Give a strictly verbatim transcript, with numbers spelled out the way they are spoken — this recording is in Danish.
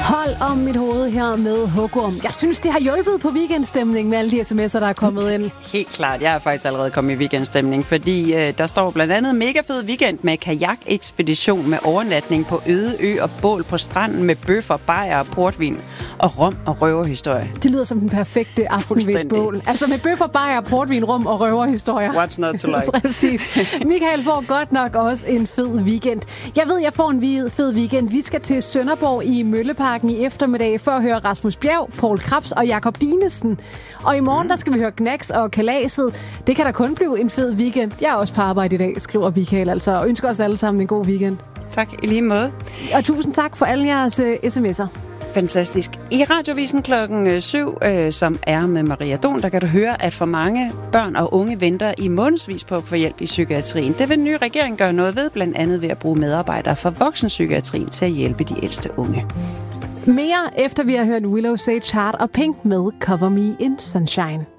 Hold om mit hoved her med Hugorm. Jeg synes, det har hjulpet på weekendstemning med alle de sms'er, der er kommet ind. Helt klart. Jeg er faktisk allerede kommet i weekendstemning, fordi øh, der står blandt andet mega fed weekend med kajakekspedition med overnatning på øde ø og bål på stranden med bøffer, bajer og portvin og rom og røverhistorie. Det lyder som den perfekte aften ved et bål. Altså med bøffer, bajer, portvin, rum og røverhistorier. What's not to like? Præcis. Michael får godt nok også en fed weekend. Jeg ved, jeg får en fed weekend. Vi skal til Sønderborg i Mølleparken i eftermiddag for at høre Rasmus Bjerg, Poul Krebs og Jakob Dinesen. Og i morgen, der skal vi høre Knacks og Kalaset. Det kan da kun blive en fed weekend. Jeg er også på arbejde i dag, skriver Michael altså. Og ønsker os alle sammen en god weekend. Tak, i lige måde. Og tusind tak for alle jeres uh, sms'er. Fantastisk. I Radiovisen klokken syv, øh, som er med Maria Don, der kan du høre, at for mange børn og unge venter i månedsvis på at få hjælp i psykiatrien. Det vil den nye regering gøre noget ved, blandt andet ved at bruge medarbejdere fra voksenpsykiatrien til at hjælpe de ældste unge. Mere efter vi har hørt Willow Sage Heart og Pink med Cover Me in Sunshine.